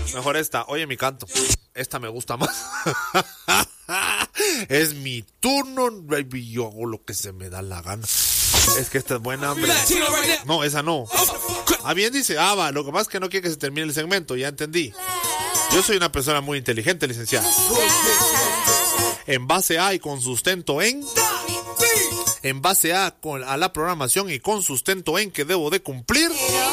Mejor esta. Oye, mi canto. Esta me gusta más. Es mi turno, baby. Yo hago lo que se me da la gana. Es que esta es buena, hombre. No, esa no. Ah, bien dice. Ah, va. Lo que pasa es que no quiere que se termine el segmento. Ya entendí. Yo soy una persona muy inteligente, licenciada. En base a y con sustento en base a la programación y con sustento en que debo de cumplir.